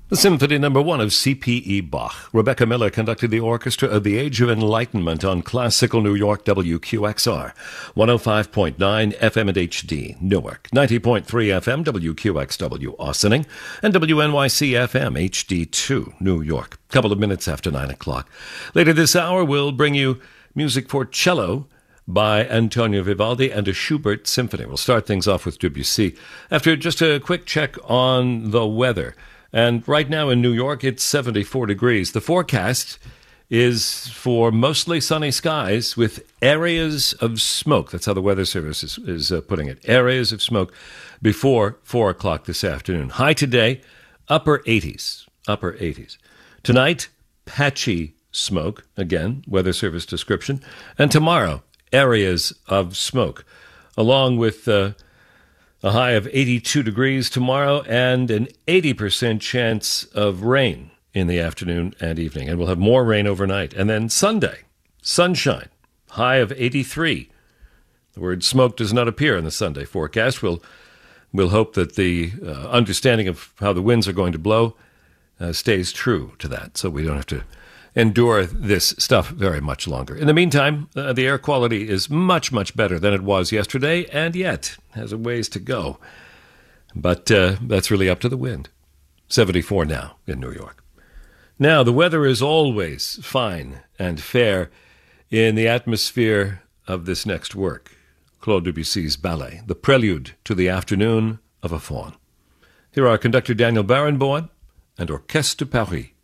The Symphony No. 1 of C.P.E. Bach. Rebecca Miller conducted the orchestra of the Age of Enlightenment on Classical New York WQXR, 105.9 FM and HD, Newark, 90.3 FM WQXW, Ossining, and WNYC FM HD2, New York. A couple of minutes after 9 o'clock. Later this hour, we'll bring you music for cello by Antonio Vivaldi and a Schubert symphony. We'll start things off with Debussy. After just a quick check on the weather. And right now in New York, it's 74 degrees. The forecast is for mostly sunny skies with areas of smoke. That's how the Weather Service is putting it. Areas of smoke before 4 o'clock this afternoon. High today, upper 80s. Upper 80s. Tonight, patchy smoke. Again, Weather Service description. And tomorrow, areas of smoke, along with a high of 82 degrees tomorrow and an 80% chance of rain in the afternoon and evening. And we'll have more rain overnight. And then Sunday, sunshine, high of 83. The word smoke does not appear in the Sunday forecast. We'll hope that the understanding of how the winds are going to blow stays true to that, so we don't have to endure this stuff very much longer. In the meantime, the air quality is much, much better than it was yesterday, and yet has a ways to go. But that's really up to the wind. 74 now in New York. Now, the weather is always fine and fair in the atmosphere of this next work, Claude Debussy's ballet, The Prelude to the Afternoon of a Faun. Here are conductor Daniel Barenboim and Orchestre de Paris.